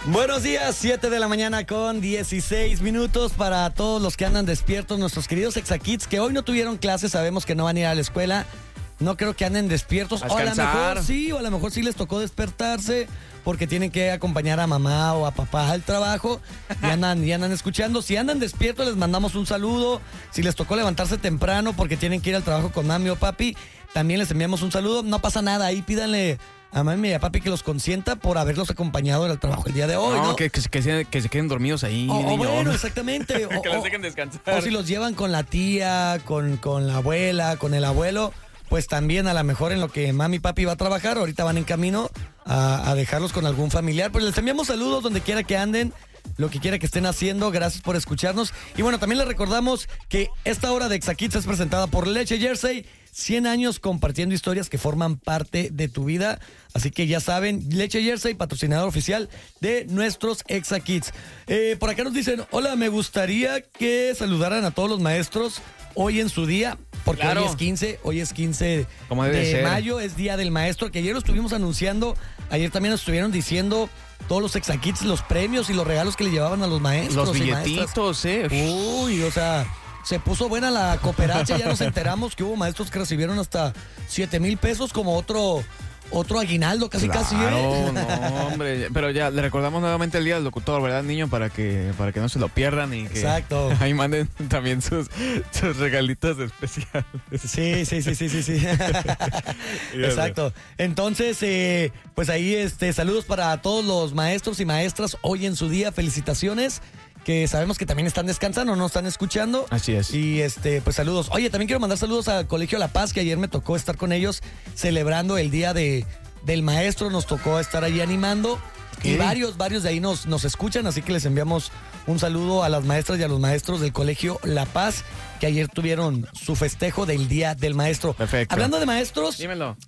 Buenos días, 7 de la mañana con 16 minutos para todos los que andan despiertos, nuestros queridos Exakids que hoy no tuvieron clases, sabemos que no van a ir a la escuela, no creo que anden despiertos, o a lo mejor sí, o a lo mejor sí les tocó despertarse porque tienen que acompañar a mamá o a papá al trabajo y andan escuchando. Si andan despiertos les mandamos un saludo, si les tocó levantarse temprano porque tienen que ir al trabajo con mami o papi, también les enviamos un saludo, no pasa nada, ahí pídanle a mami y a papi que los consienta por haberlos acompañado en el trabajo el día de hoy, ¿no? Que se queden dormidos ahí, o bueno, exactamente. Que los dejen descansar. O si los llevan con la tía, con la abuela, con el abuelo, pues también a lo mejor en lo que mami y papi va a trabajar, ahorita van en camino a dejarlos con algún familiar. Pues les enviamos saludos donde quiera que anden, lo que quiera que estén haciendo, gracias por escucharnos. Y bueno, también les recordamos que esta hora de Exakids es presentada por Leche Jersey, 100 años compartiendo historias que forman parte de tu vida. Así que ya saben, Leche Jersey, patrocinador oficial de nuestros Exakids. Por acá nos dicen, hola, me gustaría que saludaran a todos los maestros hoy en su día, porque claro, hoy es 15 de mayo, es Día del Maestro, que ayer lo estuvimos anunciando, ayer también nos estuvieron diciendo todos los Exakids, los premios y los regalos que le llevaban a los maestros. Los billetitos, Uy, o sea, se puso buena la cooperacha, ya nos enteramos que hubo maestros que recibieron hasta 7,000 pesos como otro aguinaldo, casi. No, hombre, pero ya le recordamos nuevamente el Día del Locutor, ¿verdad, niño? Para que no se lo pierdan y que exacto, ahí manden también sus regalitos especiales. Sí. Exacto. Entonces, pues ahí saludos para todos los maestros y maestras hoy en su día, felicitaciones, que sabemos que también están descansando, no están escuchando. Así es. Y pues saludos. Oye, también quiero mandar saludos al Colegio La Paz, que ayer me tocó estar con ellos celebrando el Día del Maestro, nos tocó estar ahí animando. ¿Qué? Y varios de ahí nos escuchan, así que les enviamos un saludo a las maestras y a los maestros del Colegio La Paz, que ayer tuvieron su festejo del Día del Maestro. Perfecto. Hablando de maestros, dímelo.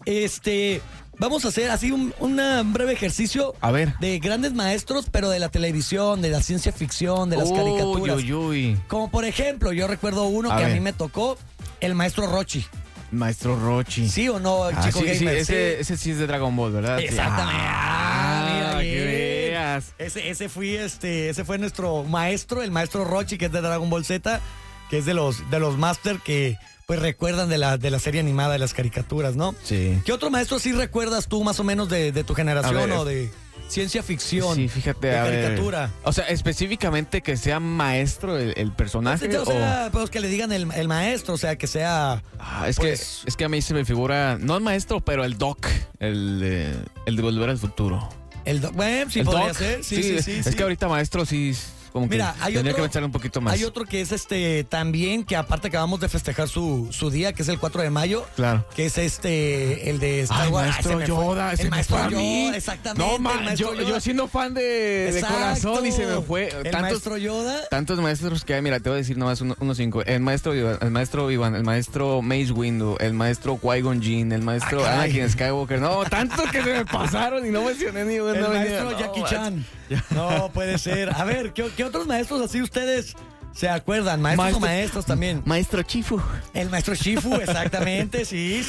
Vamos a hacer así un breve ejercicio de grandes maestros, pero de la televisión, de la ciencia ficción, de las caricaturas. Como por ejemplo, yo recuerdo uno que a mí me tocó, el maestro Rochi. Maestro Rochi. ¿Sí o no, chico gamer? Sí, ese sí es de Dragon Ball, ¿verdad? Exactamente. Mira, que veas. Ese fue nuestro maestro, el maestro Rochi, que es de Dragon Ball Z, que es de los Master que pues recuerdan de la serie animada, de las caricaturas, ¿no? Sí. ¿Qué otro maestro sí recuerdas tú más o menos de tu generación o de ciencia ficción? Sí, fíjate, de caricatura. O sea, específicamente que sea maestro el personaje. O sea, pues que le digan el maestro, o sea, que sea. Es que a mí se me figura, no el maestro, pero el Doc, el de Volver al Futuro. Bueno, sí, podría ser. Sí. Es que ahorita maestro sí. Como mira, que tendría que pensar un poquito más. Hay otro que es también, que aparte acabamos de festejar su día, que es el 4 de mayo. Claro. Que es el de Star Wars. Maestro Yoda. El maestro Yoda, exactamente. No, yo siendo fan de corazón y se me fue. Maestro Yoda. Tantos maestros que hay, mira, te voy a decir nomás unos 5. El maestro Obi-Wan, el maestro Mace Windu, el maestro Qui-Gon Jinn, el maestro Anakin Skywalker. No, tantos que se me pasaron y no mencioné ni uno. El maestro Jackie Chan. No puede ser. A ver, ¿qué otros maestros así ustedes se acuerdan? Maestros también. Maestro Chifu. El maestro Chifu, exactamente. Sí.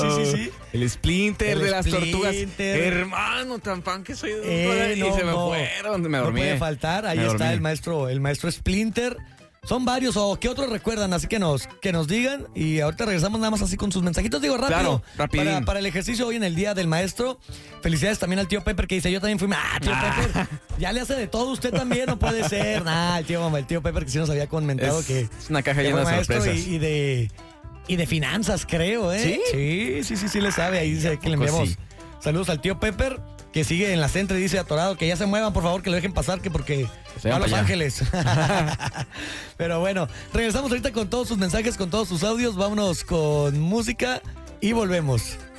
El Splinter de las tortugas. Hermano, tan fan que soy de y se me fueron. Me dormí. No puede faltar. Ahí está el maestro Splinter. Son varios, o ¿qué otros recuerdan? Así que nos digan, y ahorita regresamos nada más así con sus mensajitos. Digo, rápido, claro, para el ejercicio hoy en el Día del Maestro. Felicidades también al tío Pepper, que dice, yo también fui... tío Pepper, ya le hace de todo usted también, no puede ser. El tío Pepper que sí nos había comentado que... Es una caja llena de sorpresas. Y de finanzas, creo, ¿eh? Sí le sabe. Ahí dice que le enviamos saludos al tío Pepper, que sigue en la centra y dice atorado, que ya se muevan, por favor, que lo dejen pasar, que porque va a Los Ángeles. Pero bueno, regresamos ahorita con todos sus mensajes, con todos sus audios. Vámonos con música y volvemos.